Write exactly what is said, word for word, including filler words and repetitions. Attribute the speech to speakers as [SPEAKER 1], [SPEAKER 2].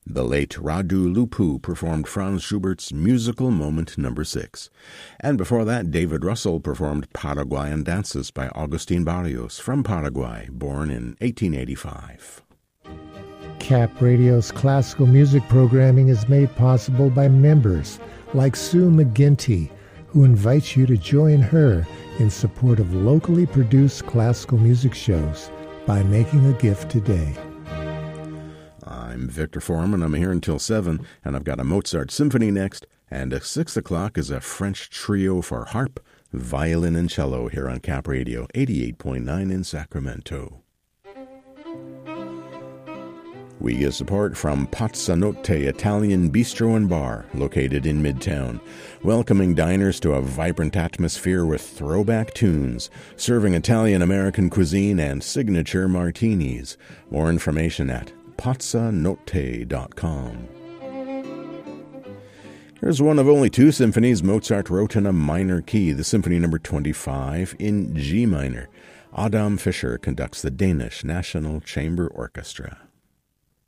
[SPEAKER 1] The late Radu Lupu performed Franz Schubert's Musical Moment Number six. And before that, David Russell performed Paraguayan Dances by Agustin Barrios from Paraguay, born in eighteen eighty-five.
[SPEAKER 2] Cap Radio's classical music programming is made possible by members like Sue McGinty, who invites you to join her in support of locally produced classical music shows by making a gift today.
[SPEAKER 1] I'm Victor Foreman. I'm here until seven, and I've got a Mozart symphony next, and at six o'clock is a French trio for harp, violin, and cello here on Cap Radio, eighty-eight point nine in Sacramento. We get support from Pazzanotte Italian Bistro and Bar, located in Midtown, welcoming diners to a vibrant atmosphere with throwback tunes, serving Italian-American cuisine and signature martinis. More information at pazzanotte dot com. Here's one of only two symphonies Mozart wrote in a minor key, the Symphony Number twenty-five in G minor. Adam Fischer conducts the Danish National Chamber Orchestra.